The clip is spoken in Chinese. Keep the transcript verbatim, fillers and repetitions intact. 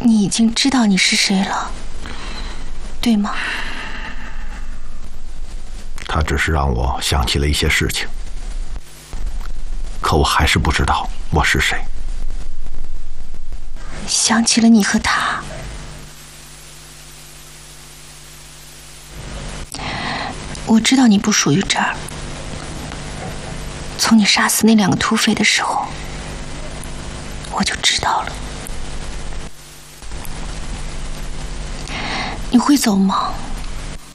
你已经知道你是谁了，对吗？ 他只是让我想起了一些事情，可我还是不知道我是谁。 想起了你和他。我知道你不属于这儿。从你杀死那两个土匪的时候，我就知道了。你会走吗？